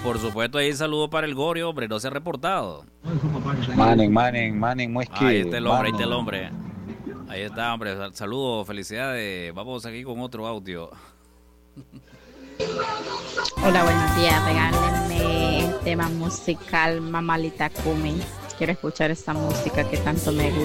por supuesto, ahí saludo para el Gorio, hombre, no se ha reportado. Manen, Muesqui, Ahí está el hombre, ahí está el Manen. hombre. Ahí está, hombre, saludos, felicidades. Vamos aquí con otro audio. Hola, buenos días. Regálenme tema musical Mamalita Kumi. Quiero escuchar esta música que tanto me gusta.